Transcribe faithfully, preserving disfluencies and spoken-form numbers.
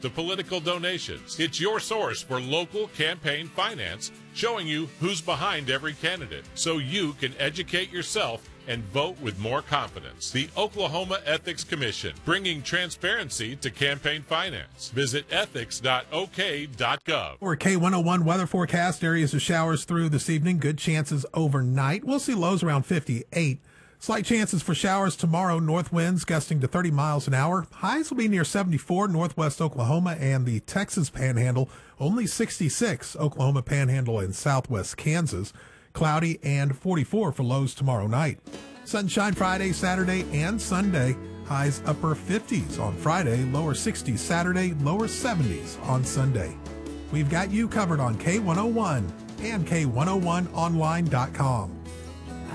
to political donations. It's your source for local campaign finance, showing you who's behind every candidate so you can educate yourself and vote with more confidence. The Oklahoma Ethics Commission, bringing transparency to campaign finance. Visit ethics dot o k dot gov. Or K one oh one weather forecast, areas of showers through this evening. Good chances overnight. We'll see lows around fifty-eight. Slight chances for showers tomorrow. North winds gusting to thirty miles an hour. Highs will be near seventy-four, northwest Oklahoma and the Texas Panhandle. Only sixty-six, Oklahoma Panhandle and southwest Kansas. Cloudy and forty-four for lows tomorrow night. Sunshine Friday, Saturday, and Sunday. Highs upper fifties on Friday, lower sixties Saturday, lower seventies on Sunday. We've got you covered on K one oh one and K one oh one online dot com.